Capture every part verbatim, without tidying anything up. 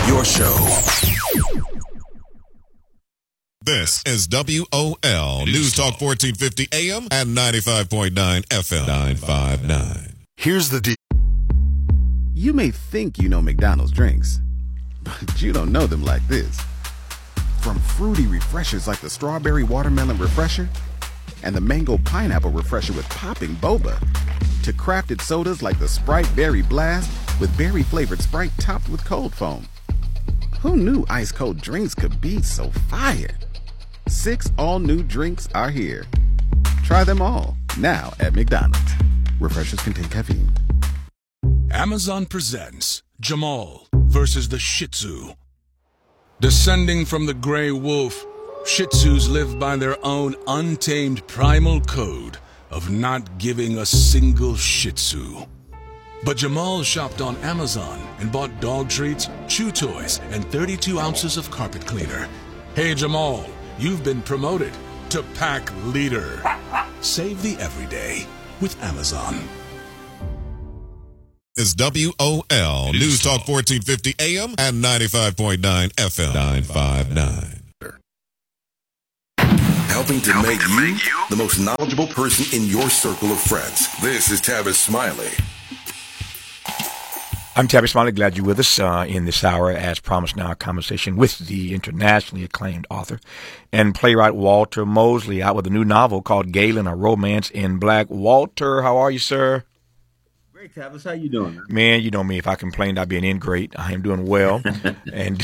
Your show. This is W O L News Talk fourteen fifty A M and ninety-five point nine F M. nine five nine. Here's the deal. You may think you know McDonald's drinks, but you don't know them like this. From fruity refreshers like the Strawberry Watermelon Refresher and the Mango Pineapple Refresher with popping boba, to crafted sodas like the Sprite Berry Blast with berry-flavored Sprite topped with cold foam. Who knew ice-cold drinks could be so fire? Six all-new drinks are here. Try them all, now at McDonald's. Refreshers contain caffeine. Amazon presents Jamal versus the Shih Tzu. Descending from the gray wolf, Shih Tzus live by their own untamed primal code of not giving a single Shih Tzu. But Jamal shopped on Amazon and bought dog treats, chew toys, and thirty-two ounces of carpet cleaner. Hey Jamal, you've been promoted to pack leader. Save the everyday with Amazon. It's W O L News Talk fourteen fifty A M and ninety-five point nine F M. nine five nine. Helping to, Helping make, to you make you the most knowledgeable person in your circle of friends. This is Tavis Smiley. I'm Tabby Smiley. Glad you're with us uh, in this hour. As promised, now a conversation with the internationally acclaimed author and playwright Walter Mosley, out with a new novel called Galen, A Romance in Black. Walter, how are you, sir? Great, Tavis. How you doing? Man? Man, you know me. If I complained, I'd be an ingrate. I am doing well, and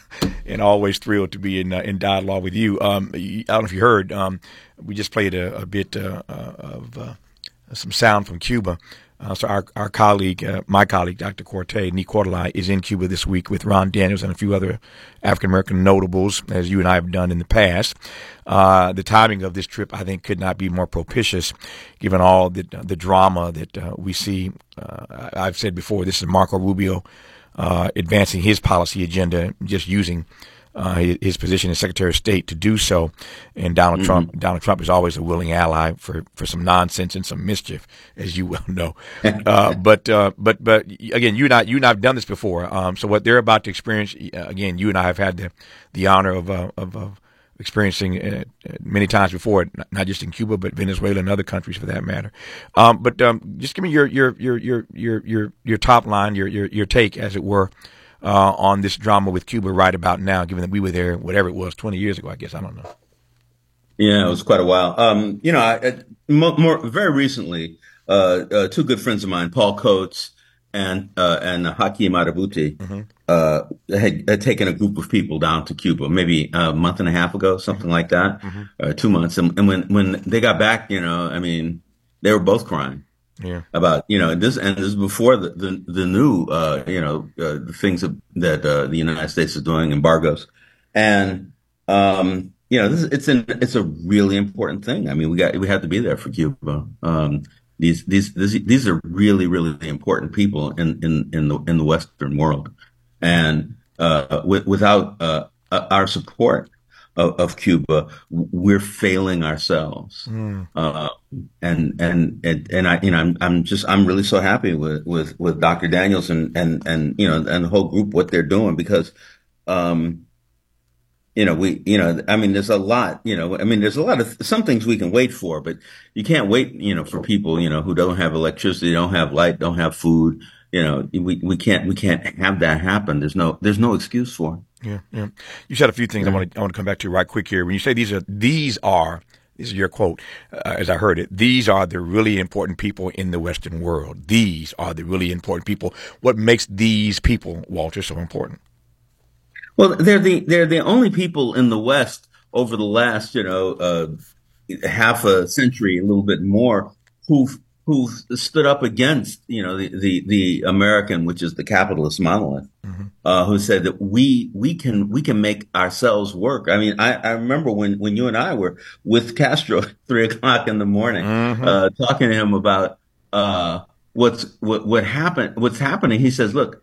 and always thrilled to be in uh, in dialogue with you. Um, I don't know if you heard. Um, we just played a, a bit uh, uh, of uh, some sound from Cuba. Uh, so our our colleague, uh, my colleague, Doctor Corte, Nee Quarterly, is in Cuba this week with Ron Daniels and a few other African-American notables, as you and I have done in the past. Uh, the timing of this trip, I think, could not be more propitious, given all the, the drama that uh, we see. Uh, I've said before, this is Marco Rubio uh, advancing his policy agenda, just using Uh, his position as Secretary of State to do so, and Donald mm-hmm. Trump. Donald Trump is always a willing ally for, for some nonsense and some mischief, as you well know. uh, but uh, but but again, you and I, you and I have done this before. Um, so what they're about to experience, again, you and I have had the the honor of uh, of, of experiencing uh, many times before, not just in Cuba, but Venezuela and other countries for that matter. Um, but um, just give me your your your your your your your top line, your your your take, as it were. Uh, on this drama with Cuba right about now, given that we were there, whatever it was, twenty years ago, I guess. I don't know. Yeah, it was quite a while. Um, you know, I, I, more, more very recently, uh, uh, two good friends of mine, Paul Coates and uh, and Hakeem Adabuti, mm-hmm. uh, had, had taken a group of people down to Cuba, maybe a month and a half ago, something mm-hmm. like that, mm-hmm. uh, two months. And, and when when they got back, you know, I mean, they were both crying. Yeah. About, you know, this, and this is before the, the, the new, uh, you know, uh, the things that, that uh, the United States is doing, embargoes. And, um, you know, this, it's an, it's a really important thing. I mean, we got, we have to be there for Cuba. Um, these, these, these, these are really, really important people in, in, in the, in the Western world. And, uh, with, without, uh, our support of, of Cuba, we're failing ourselves. Mm. Uh, and, and, and, and I, you know, I'm, I'm just, I'm really so happy with, with, with Doctor Daniels and, and, and, you know, and the whole group, what they're doing, because, um, you know, we, you know, I mean, there's a lot, you know, I mean, there's a lot of, some things we can wait for, but you can't wait, you know, for people, you know, who don't have electricity, don't have light, don't have food. You know, we, we can't, we can't have that happen. There's no, there's no excuse for it. Yeah, yeah. You said a few things. Yeah. I want to, I want to come back to right quick here. When you say these are, these are, this is your quote, uh, as I heard it, these are the really important people in the Western world. These are the really important people. What makes these people, Walter, so important? Well, they're the, they're the only people in the West over the last, you know, uh, half a century, a little bit more, who've, who stood up against, you know, the, the, the American, which is the capitalist monolith, mm-hmm. uh, who said that we, we can, we can make ourselves work. I mean, I, I remember when, when you and I were with Castro at three o'clock in the morning, mm-hmm. uh, talking to him about, uh, what's, what, what happened, what's happening. He says, look,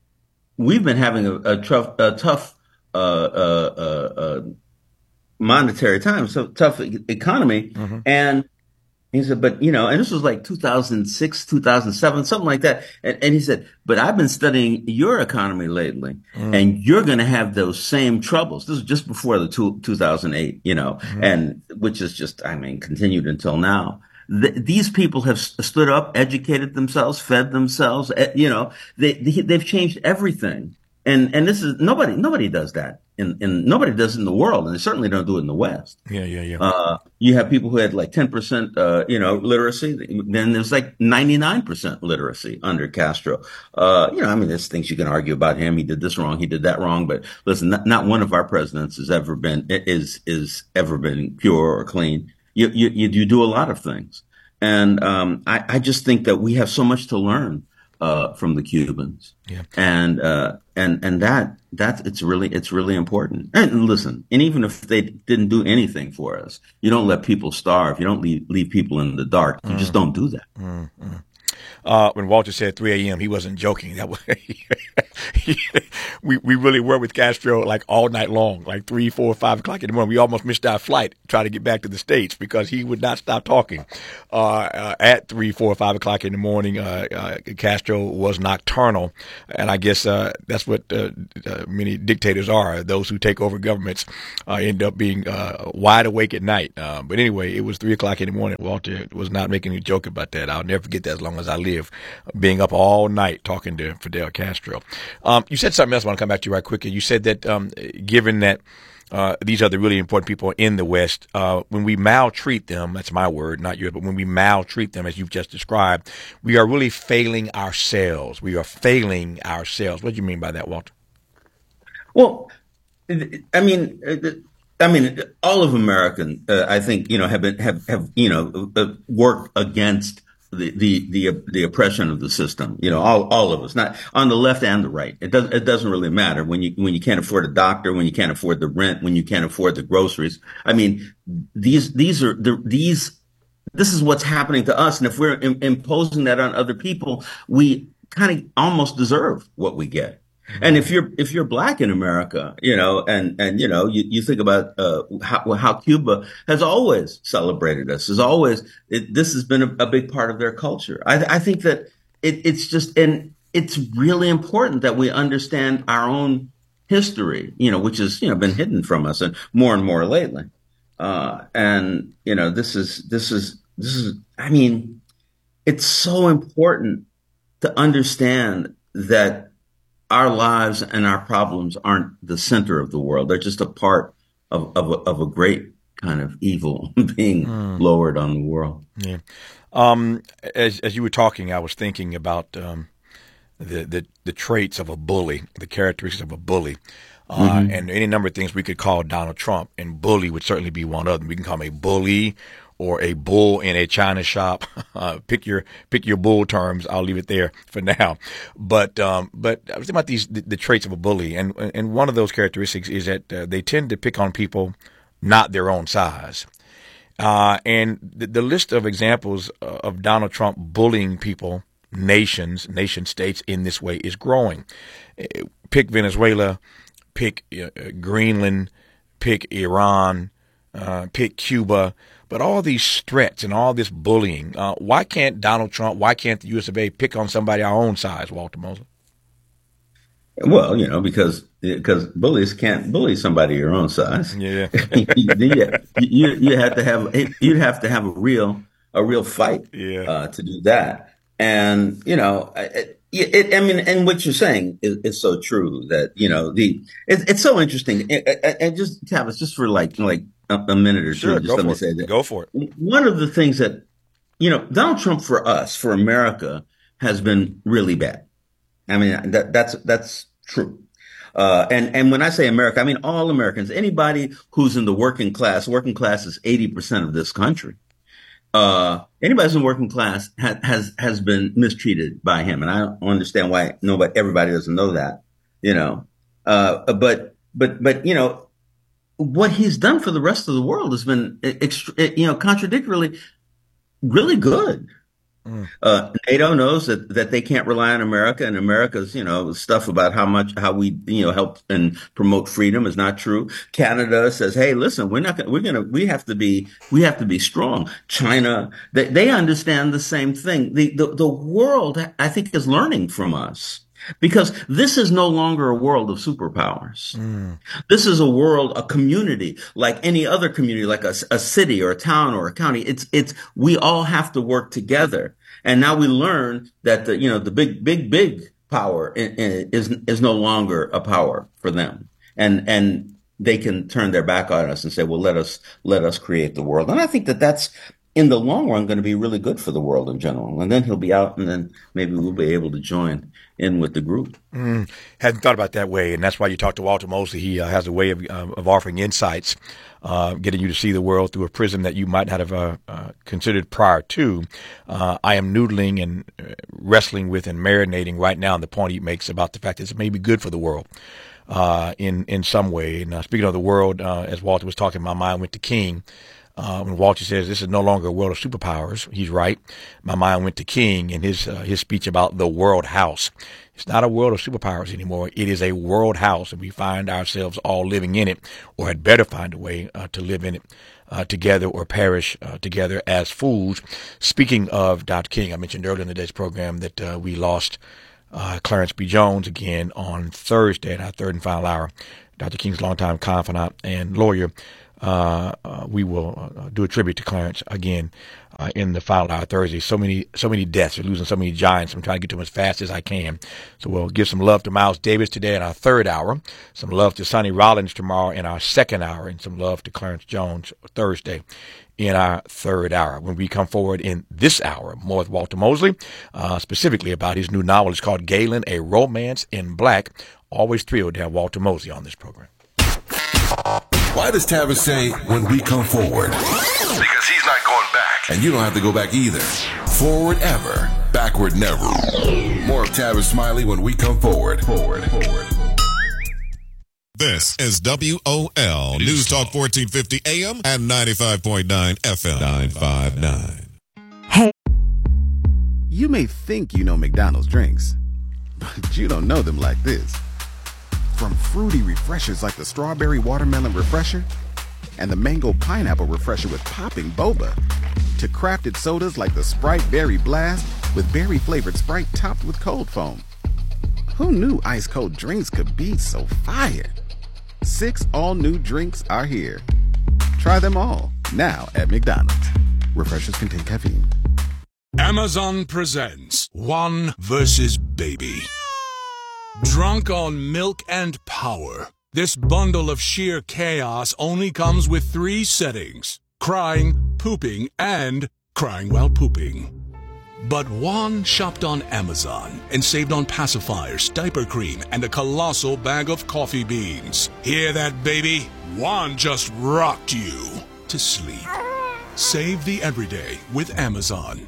we've been having a, a tough, a tough, uh, uh, uh, uh monetary time, so tough economy. Mm-hmm. And, He said, but you know, and this was like two thousand six, two thousand seven, something like that. And, and he said, but I've been studying your economy lately, mm. and you're going to have those same troubles. This is just before the two, two thousand eight, you know, mm-hmm. and which is just, I mean, continued until now. The, these people have stood up, educated themselves, fed themselves. You know, they, they they've changed everything. And and this is nobody nobody does that, and and nobody does it in the world, and they certainly don't do it in the West. Yeah, yeah, yeah. Uh, you have people who had like ten percent, uh, you know, literacy. Then there's like ninety-nine percent literacy under Castro. Uh, you know, I mean, there's things you can argue about him. He did this wrong. He did that wrong. But listen, not, not one of our presidents has ever been is is ever been pure or clean. You you you do a lot of things, and um, I I just think that we have so much to learn uh, from the Cubans. Yeah. And, uh, and, and that, that it's really, it's really important. And listen, and even if they didn't do anything for us, you don't let people starve. You don't leave, leave people in the dark. You mm. just don't do that. Mm, mm. Uh, when Walter said three a.m., he wasn't joking. That was, we we really were with Castro like all night long, like three, four, five o'clock in the morning. We almost missed our flight trying to get back to the States because he would not stop talking. Uh, uh, at three, four, five o'clock in the morning, uh, uh, Castro was nocturnal, and I guess uh, that's what uh, uh, many dictators are. Those who take over governments uh, end up being uh, wide awake at night. Uh, but anyway, it was three o'clock in the morning. Walter was not making a joke about that. I'll never forget that as long as I live, being up all night talking to Fidel Castro. Um, you said something else I want to come back to you right quickly. You said that um, given that uh, these are the really important people in the West, uh, when we maltreat them, that's my word, not yours, but when we maltreat them, as you've just described, we are really failing ourselves. We are failing ourselves. What do you mean by that, Walter? Well, I mean, I mean, all of Americans, uh, I think, you know, have been, have, have, you know, uh, worked against the, the, the, the oppression of the system, you know, all, all of us, not on the left and the right. It doesn't, it doesn't really matter when you, when you can't afford a doctor, when you can't afford the rent, when you can't afford the groceries. I mean, these, these are the, these, this is what's happening to us. And if we're im- imposing that on other people, we kind of almost deserve what we get. And if you're if you're black in America, you know, and and you know, you, you think about uh, how, how Cuba has always celebrated us, has always it, this has been a, a big part of their culture. I, I think that it, it's just and it's really important that we understand our own history, you know, which has you know been hidden from us and more and more lately. Uh, and you know, this is this is this is I mean, it's so important to understand that our lives and our problems aren't the center of the world. They're just a part of, of, a, of a great kind of evil being mm. lowered on the world. Yeah. Um, as, as you were talking, I was thinking about um, the, the, the traits of a bully, the characteristics of a bully. Uh, mm-hmm. And any number of things we could call Donald Trump, and bully would certainly be one of them. We can call him a bully or a bull in a china shop. Uh, pick your pick your bull terms. I'll leave it there for now. But um, but I was thinking about these the, the traits of a bully, and and one of those characteristics is that uh, they tend to pick on people not their own size. Uh, and the, the list of examples of Donald Trump bullying people, nations, nation states in this way is growing. Pick Venezuela, pick uh, Greenland, pick Iran, uh, pick Cuba. But all these threats and all this bullying, uh, why can't Donald Trump, why can't the U S of A pick on somebody our own size, Walter Mosley? Well, you know, because because bullies can't bully somebody your own size. Yeah, you, you you have to have you'd have to have a real a real fight yeah. uh, to do that. And you know, it, it, I mean, and what you're saying is, is so true that you know the it, it's so interesting. And just Tavis, just for like like. a minute or two. Sure, just let me say it. that. Go for it. One of the things that, you know, Donald Trump for us, for America, has been really bad. I mean, that, that's, that's true. Uh, and, and when I say America, I mean all Americans, anybody who's in the working class. Working class is eighty percent of this country. Uh, anybody who's in working class ha- has, has been mistreated by him. And I don't understand why nobody, everybody doesn't know that, you know, uh, but, but, but, you know, what he's done for the rest of the world has been, you know, contradictorily really good. Mm. Uh, NATO knows that, that they can't rely on America, and America's, you know, stuff about how much, how we, you know, help and promote freedom is not true. Canada says, hey, listen, we're not going to, we're going to, we have to be, we have to be strong. China, they, they understand the same thing. The, the, the world, I think, is learning from us. Because this is no longer a world of superpowers. Mm. This is a world, a community, like any other community, like a, a city or a town or a county. It's, it's, we all have to work together. And now we learn that the, you know, the big, big, big power is, is no longer a power for them. And, and they can turn their back on us and say, well, let us, let us create the world. And I think that that's, in the long run, going to be really good for the world in general. And then he'll be out, and then maybe we'll be able to join in with the group. Mm, hadn't thought about that way, and that's why you talk to Walter Mosley. He uh, has a way of, uh, of offering insights, uh, getting you to see the world through a prism that you might not have uh, uh, considered prior to. Uh, I am noodling and wrestling with and marinating right now on the point he makes about the fact that it may be good for the world. Uh, in, in some way. And uh, speaking of the world, uh, as Walter was talking, my mind went to King. Uh, when Walter says this is no longer a world of superpowers, he's right. My mind went to King in his uh, his speech about the world house. It's not a world of superpowers anymore. It is a world house, and we find ourselves all living in it, or had better find a way uh, to live in it uh, together or perish uh, together as fools. Speaking of Doctor King, I mentioned earlier in today's program that uh, we lost uh, Clarence B. Jones again on Thursday in our third and final hour. Doctor King's longtime confidant and lawyer. Uh, uh, we will uh, do a tribute to Clarence again uh, in the final hour Thursday. So many, so many deaths. We're losing so many giants. I'm trying to get to them as fast as I can. So we'll give some love to Miles Davis today in our third hour, some love to Sonny Rollins tomorrow in our second hour, and some love to Clarence Jones Thursday in our third hour. When we come forward in this hour, more with Walter Mosley, uh, specifically about his new novel. It's called Galen, A Romance in Black. Always thrilled to have Walter Mosley on this program. Why does Tavis say, when we come forward? Because he's not going back. And you don't have to go back either. Forward ever, backward never. More of Tavis Smiley when we come forward. Forward, forward. This is W O L News Talk fourteen fifty A M and ninety-five point nine F M. nine five nine. Hey. You may think you know McDonald's drinks, but you don't know them like this. From fruity refreshers like the Strawberry Watermelon Refresher and the Mango Pineapple Refresher with popping boba, to crafted sodas like the Sprite Berry Blast with berry-flavored Sprite topped with cold foam. Who knew ice-cold drinks could be so fire? Six all-new drinks are here. Try them all, now at McDonald's. Refreshers contain caffeine. Amazon presents One versus Baby. Drunk on milk and power, this bundle of sheer chaos only comes with three settings: crying, pooping, and crying while pooping. But Juan shopped on Amazon and saved on pacifiers, diaper cream, and a colossal bag of coffee beans. Hear that, baby? Juan just rocked you to sleep. Save the everyday with Amazon.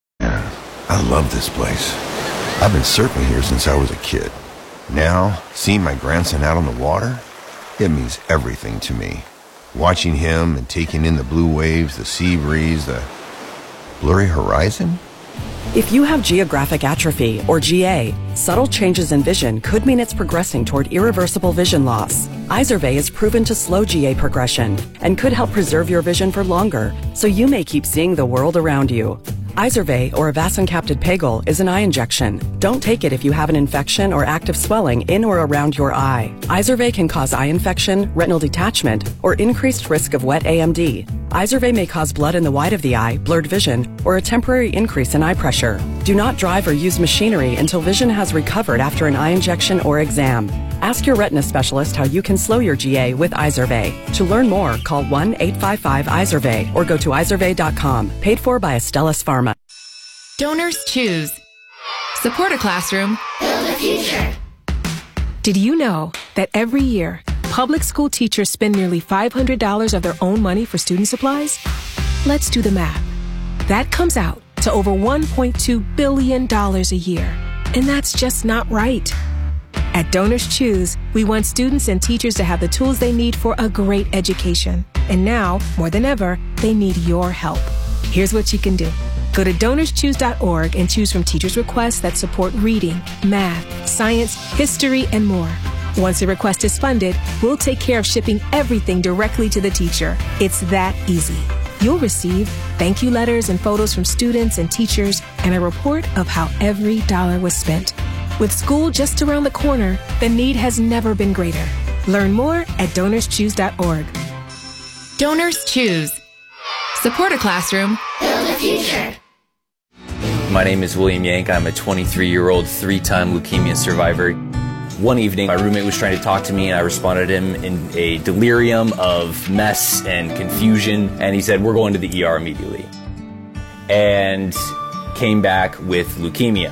I love this place. I've been surfing here since I was a kid. Now, seeing my grandson out on the water, it means everything to me. Watching him and taking in the blue waves, the sea breeze, the blurry horizon. If you have geographic atrophy, or G A, subtle changes in vision could mean it's progressing toward irreversible vision loss. Izervay is proven to slow G A progression and could help preserve your vision for longer, so you may keep seeing the world around you. Izervay, or avacincaptad pegol, is an eye injection. Don't take it if you have an infection or active swelling in or around your eye. Izervay can cause eye infection, retinal detachment, or increased risk of wet A M D. Izervay may cause blood in the white of the eye, blurred vision, or a temporary increase in eye pressure. Do not drive or use machinery until vision has recovered after an eye injection or exam. Ask your retina specialist how you can slow your G A with Izervay. To learn more, call one eight five five Izervay or go to izervay dot com. Paid for by Astellas Pharma. Donors choose. Support a classroom. Build a future. Did you know that every year, public school teachers spend nearly five hundred dollars of their own money for student supplies? Let's do the math. That comes out to over one point two billion dollars a year. And that's just not right. At Donors Choose, we want students and teachers to have the tools they need for a great education. And now, more than ever, they need your help. Here's what you can do. Go to donors choose dot org and choose from teachers' requests that support reading, math, science, history, and more. Once a request is funded, we'll take care of shipping everything directly to the teacher. It's that easy. You'll receive thank you letters and photos from students and teachers and a report of how every dollar was spent. With school just around the corner, the need has never been greater. Learn more at donors choose dot org. Donors Choose. Support a classroom. Build a future. My name is William Yank. I'm a twenty-three-year-old three-time leukemia survivor. One evening, my roommate was trying to talk to me, and I responded to him in a delirium of mess and confusion, and he said, "We're going to the E R immediately." And came back with leukemia.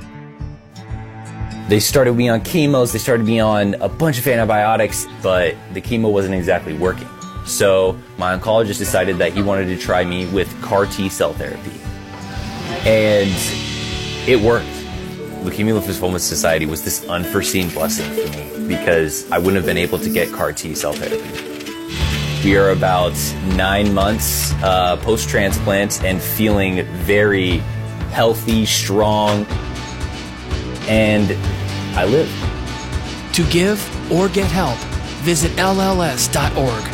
They started me on chemos, they started me on a bunch of antibiotics, but the chemo wasn't exactly working. So my oncologist decided that he wanted to try me with C A R T cell therapy. And it worked. Leukemia Lymphoma Society was this unforeseen blessing for me because I wouldn't have been able to get C A R T cell therapy. We are about nine months uh, post-transplant and feeling very healthy, strong, and I live. To give or get help, visit L L S dot org.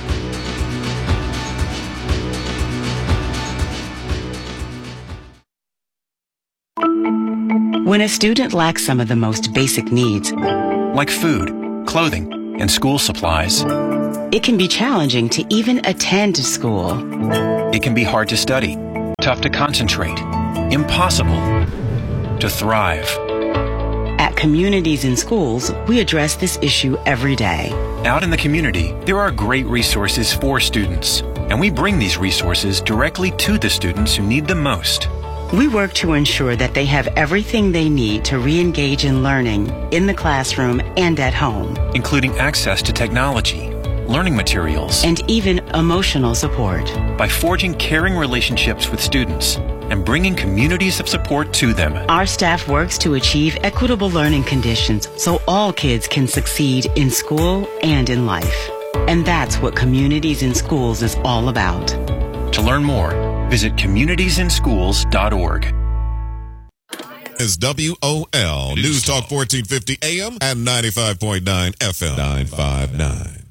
When a student lacks some of the most basic needs, like food, clothing, and school supplies, it can be challenging to even attend school. It can be hard to study, tough to concentrate, impossible to thrive. At Communities in Schools, we address this issue every day. Out in the community, there are great resources for students, and we bring these resources directly to the students who need them most. We work to ensure that they have everything they need to re-engage in learning in the classroom and at home, including access to technology, learning materials, and even emotional support. By forging caring relationships with students and bringing communities of support to them, our staff works to achieve equitable learning conditions so all kids can succeed in school and in life. And that's what Communities in Schools is all about. To learn more, visit communities in schools dot org. Is W O L News Talk fourteen fifty A M and ninety-five point nine F M. nine five nine.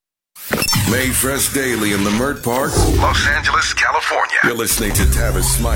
Made fresh daily in the Mert Park, Los Angeles, California. You're listening to Tavis Smiley.